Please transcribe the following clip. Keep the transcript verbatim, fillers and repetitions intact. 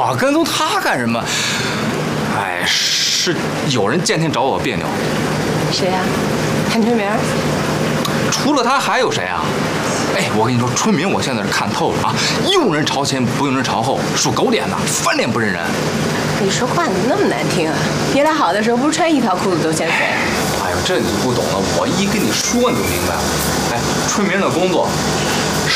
我跟踪他干什么？哎，是有人见天找我别扭。 谁呀、啊？谭春明。 除了他还有谁啊？哎，我跟你说，春明我现在是看透了啊，用人朝前不用人朝后，属狗脸的，翻脸不认人。 你说话怎么那么难听啊？你俩好的时候不是穿一条裤子都潜水？ 哎呦，这你就不懂了，我一跟你说你就明白了。哎，春明的工作